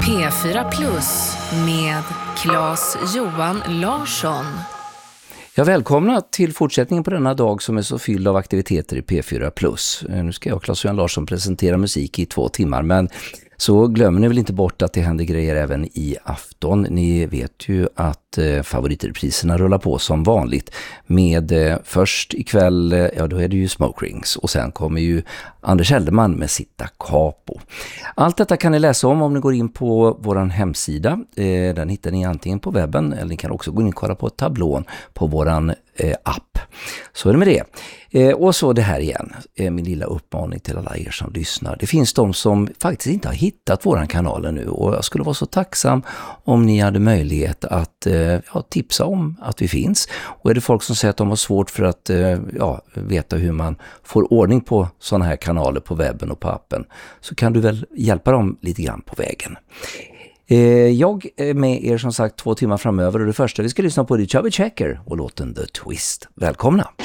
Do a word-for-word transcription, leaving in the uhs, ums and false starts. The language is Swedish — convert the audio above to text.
P fyra Plus med Claes Johan Larsson. Jag välkomna till fortsättningen på denna dag som är så fylld av aktiviteter i P fyra Plus. Nu ska jag, Claes Johan Larsson, presentera musik i två timmar, men så glömmer ni väl inte bort att det händer grejer även i afton. Ni vet ju att eh, favoritpriserna rullar på som vanligt med eh, först ikväll, eh, ja då är det ju Smoke Rings och sen kommer ju Anders Helderman med Sitta Capo. Allt detta kan ni läsa om om ni går in på våran hemsida. Eh, den hittar ni antingen på webben eller ni kan också gå in och kolla på tablån på våran eh, app. Så är det med det. Eh, och så det här igen, eh, min lilla uppmaning till alla er som lyssnar. Det finns de som faktiskt inte har hittat våran kanal nu och jag skulle vara så tacksam om ni hade möjlighet att eh, ja, tipsa om att vi finns. Och är det folk som säger att de har svårt för att eh, ja, veta hur man får ordning på sådana här kanaler på webben och på appen, så kan du väl hjälpa dem lite grann på vägen. Jag är med er som sagt två timmar framöver och det första vi ska lyssna på är Chubby Checker och låten The Twist. Välkomna!